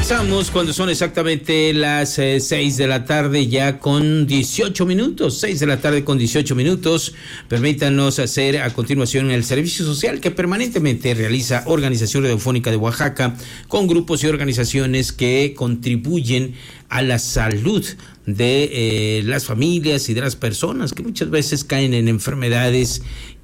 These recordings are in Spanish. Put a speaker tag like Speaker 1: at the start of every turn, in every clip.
Speaker 1: Regresamos cuando son exactamente las 6 de la tarde ya con 18 minutos, 6 de la tarde con 18 minutos. Permítanos hacer a continuación el servicio social que permanentemente realiza Organización Radiofónica de Oaxaca con grupos y organizaciones que contribuyen a la salud de las familias y de las personas que muchas veces caen en enfermedades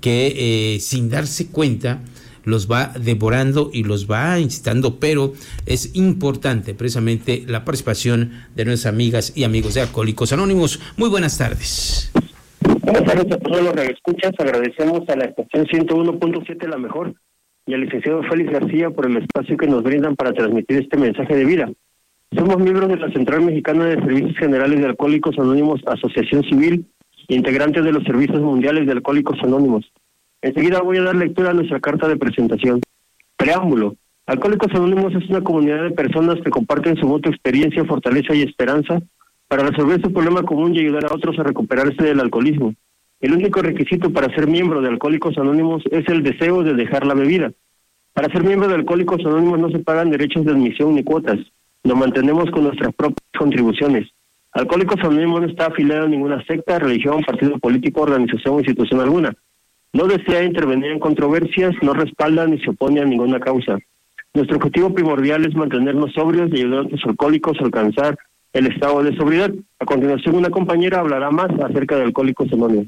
Speaker 1: que sin darse cuenta los va devorando y los va incitando, pero es importante precisamente la participación de nuestras amigas y amigos de Alcohólicos Anónimos. Muy buenas tardes.
Speaker 2: Buenas tardes a todos los radioescuchas. Agradecemos a la estación 101.7 La Mejor y al licenciado Félix García por el espacio que nos brindan para transmitir este mensaje de vida. Somos miembros de la Central Mexicana de Servicios Generales de Alcohólicos Anónimos, Asociación Civil, e integrantes de los Servicios Mundiales de Alcohólicos Anónimos. Enseguida voy a dar lectura a nuestra carta de presentación. Preámbulo. Alcohólicos Anónimos es una comunidad de personas que comparten su mutua experiencia, fortaleza y esperanza para resolver su problema común y ayudar a otros a recuperarse del alcoholismo. El único requisito para ser miembro de Alcohólicos Anónimos es el deseo de dejar la bebida. Para ser miembro de Alcohólicos Anónimos no se pagan derechos de admisión ni cuotas. Nos mantenemos con nuestras propias contribuciones. Alcohólicos Anónimos no está afiliado a ninguna secta, religión, partido político, organización o institución alguna. No desea intervenir en controversias, no respalda ni se opone a ninguna causa. Nuestro objetivo primordial es mantenernos sobrios y ayudar a los alcohólicos a alcanzar el estado de sobriedad. A continuación, una compañera hablará más acerca de Alcohólicos Anónimos.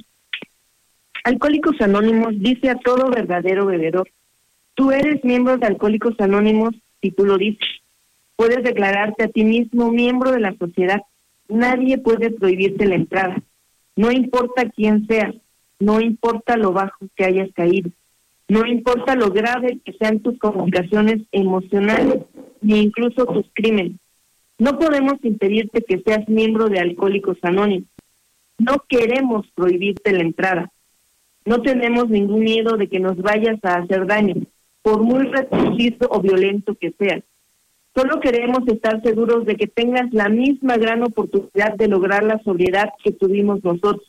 Speaker 3: Alcohólicos Anónimos dice a todo verdadero bebedor: tú eres miembro de Alcohólicos Anónimos si tú lo dices. Puedes declararte a ti mismo miembro de la sociedad. Nadie puede prohibirte la entrada. No importa quién seas. No importa lo bajo que hayas caído, no importa lo grave que sean tus complicaciones emocionales, ni incluso tus crímenes. No podemos impedirte que seas miembro de Alcohólicos Anónimos. No queremos prohibirte la entrada. No tenemos ningún miedo de que nos vayas a hacer daño, por muy retorcido o violento que seas. Solo queremos estar seguros de que tengas la misma gran oportunidad de lograr la sobriedad que tuvimos nosotros.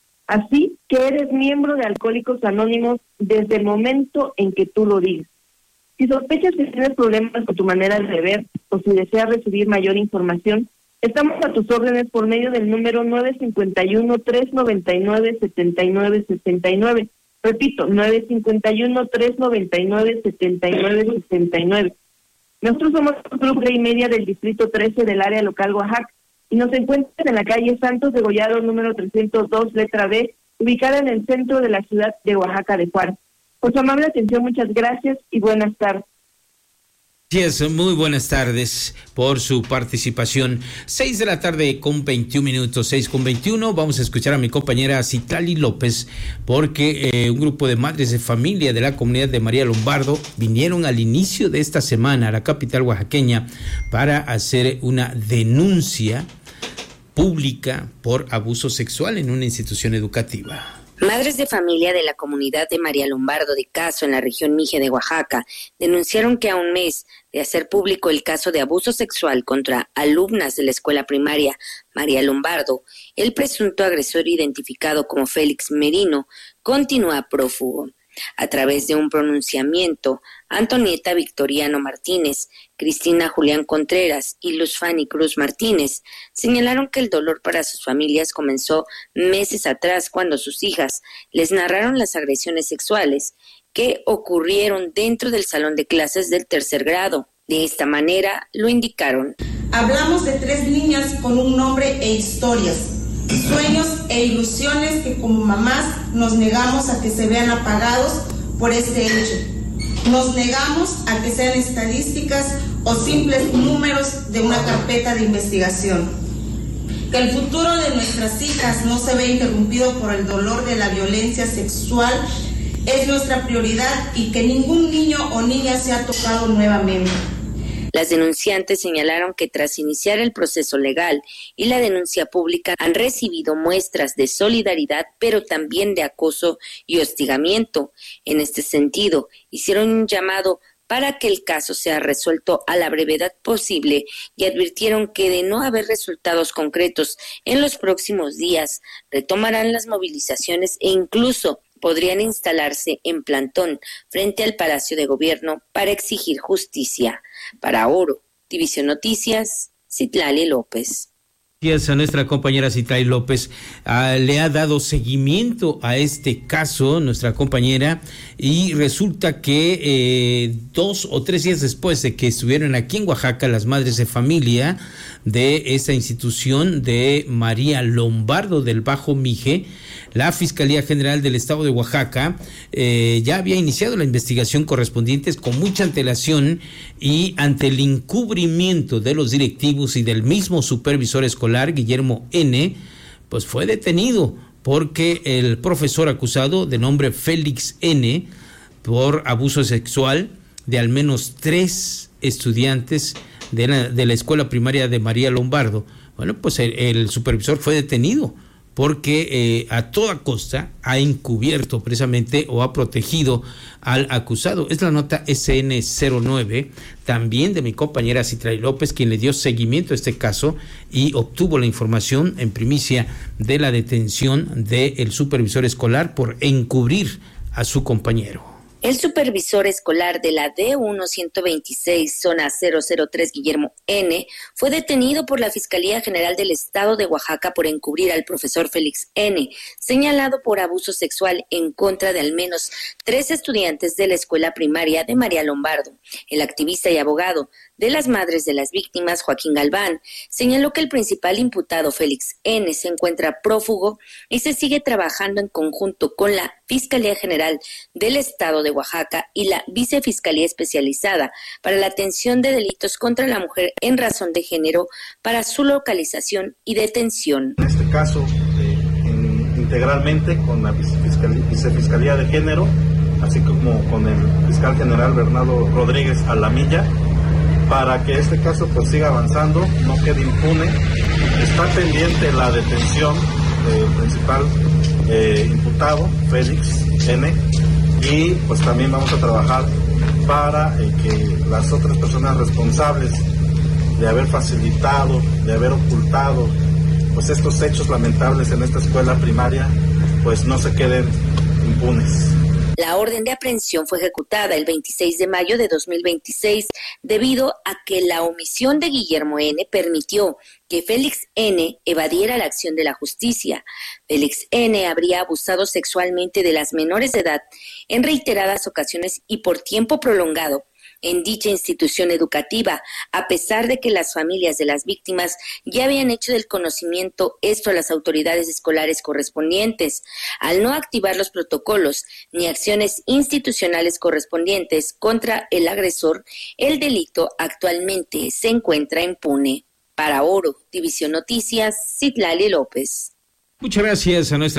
Speaker 3: Así que eres miembro de Alcohólicos Anónimos desde el momento en que tú lo digas. Si sospechas que tienes problemas con tu manera de beber o si deseas recibir mayor información, estamos a tus órdenes por medio del número 951-399-7969. Repito, 951-399-7969. Nosotros somos el Club Rey Media del Distrito 13 del área local Oaxaca, y nos encuentran en la calle Santos Degollado número 302, letra B, ubicada en el centro de la ciudad de Oaxaca de Juárez. Por su amable atención, muchas gracias y buenas tardes.
Speaker 1: Muy buenas tardes por su participación. 6 de la tarde con 21 minutos, 6 con 21. Vamos a escuchar a mi compañera Citlali López, porque un grupo de madres de familia de la comunidad de María Lombardo vinieron al inicio de esta semana a la capital oaxaqueña para hacer una denuncia pública por abuso sexual en una institución educativa.
Speaker 4: Madres de familia de la comunidad de María Lombardo de Caso en la región Mije de Oaxaca denunciaron que a un mes de hacer público el caso de abuso sexual contra alumnas de la escuela primaria María Lombardo, el presunto agresor identificado como Félix Merino continúa prófugo. A través de un pronunciamiento, Antonieta Victoriano Martínez, Cristina Julián Contreras y Luz Fanny Cruz Martínez señalaron que el dolor para sus familias comenzó meses atrás cuando sus hijas les narraron las agresiones sexuales que ocurrieron dentro del salón de clases del tercer grado. De esta manera lo indicaron.
Speaker 5: Hablamos de 3 niñas con un nombre e historias, sueños e ilusiones que como mamás nos negamos a que se vean apagados por este hecho. Nos negamos a que sean estadísticas o simples números de una carpeta de investigación. Que el futuro de nuestras hijas no se vea interrumpido por el dolor de la violencia sexual es nuestra prioridad y que ningún niño o niña sea tocado nuevamente.
Speaker 4: Las denunciantes señalaron que tras iniciar el proceso legal y la denuncia pública han recibido muestras de solidaridad, pero también de acoso y hostigamiento. En este sentido, hicieron un llamado para que el caso sea resuelto a la brevedad posible y advirtieron que de no haber resultados concretos en los próximos días, retomarán las movilizaciones e incluso podrían instalarse en plantón frente al Palacio de Gobierno para exigir justicia. Para Oro, División Noticias, Citlali López.
Speaker 1: Gracias a nuestra compañera Citlali López. Le ha dado seguimiento a este caso nuestra compañera, y resulta que 2 o 3 días después de que estuvieron aquí en Oaxaca las madres de familia de esta institución de María Lombardo del Bajo Mije, la Fiscalía General del Estado de Oaxaca ya había iniciado la investigación correspondiente con mucha antelación, y ante el encubrimiento de los directivos y del mismo supervisor escolar, Guillermo N., pues fue detenido porque el profesor acusado, de nombre Félix N., por abuso sexual de al menos 3 estudiantes de la escuela primaria de María Lombardo, bueno, pues el supervisor fue detenido porque a toda costa ha encubierto precisamente o ha protegido al acusado. Es la nota SN09, también de mi compañera Citlali López, quien le dio seguimiento a este caso y obtuvo la información en primicia de la detención del supervisor escolar por encubrir a su compañero.
Speaker 4: El supervisor escolar de la D1-126, zona 003, Guillermo N., fue detenido por la Fiscalía General del Estado de Oaxaca por encubrir al profesor Félix N., señalado por abuso sexual en contra de al menos 3 estudiantes de la escuela primaria de María Lombardo. El activista y abogado de las madres de las víctimas, Joaquín Galván, señaló que el principal imputado, Félix N., se encuentra prófugo y se sigue trabajando en conjunto con la Fiscalía General del Estado de Oaxaca y la Vicefiscalía Especializada para la Atención de Delitos contra la Mujer en razón de género para su localización y detención.
Speaker 6: En este caso, integralmente con la Vicefiscalía de Género, así como con el fiscal general Bernardo Rodríguez Alamilla, para que este caso pues siga avanzando, no quede impune. Está pendiente la detención del principal imputado, Félix N., y pues también vamos a trabajar para que las otras personas responsables de haber facilitado, de haber ocultado pues estos hechos lamentables en esta escuela primaria, pues no se queden impunes.
Speaker 4: La orden de aprehensión fue ejecutada el 26 de mayo de 2026 debido a que la omisión de Guillermo N. permitió que Félix N. evadiera la acción de la justicia. Félix N. habría abusado sexualmente de las menores de edad en reiteradas ocasiones y por tiempo prolongado en dicha institución educativa, a pesar de que las familias de las víctimas ya habían hecho del conocimiento esto a las autoridades escolares correspondientes. Al no activar los protocolos ni acciones institucionales correspondientes contra el agresor, el delito actualmente se encuentra impune. Para Oro, División Noticias, Citlali López.
Speaker 1: Muchas gracias a nuestra